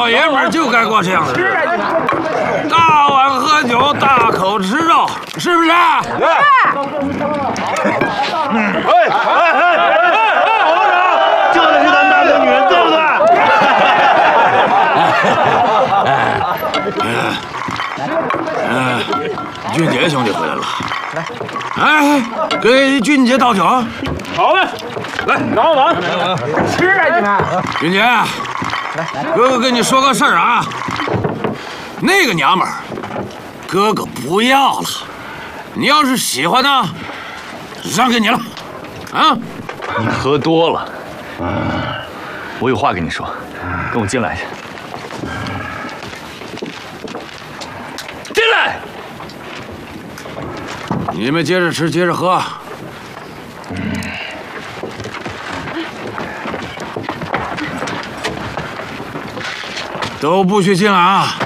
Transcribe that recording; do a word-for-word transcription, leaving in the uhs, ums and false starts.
老爷们儿就该过这样的日子，大碗喝酒，大口吃肉，是不是？是。 哎哎哎哎！侯长，这才是咱大哥女人，对不对？ 嗯，俊杰兄弟回来了，来，哎，给俊杰倒酒。 好嘞，来拿碗， 吃啊你们！ 俊杰，来，哥哥跟你说个事儿啊，那个娘们儿，哥哥不要了。你要是喜欢呢，让给你了，啊？ 你喝多了，我有话跟你说，跟我进来去。进来。 你们接着吃，接着喝。都不许进来啊！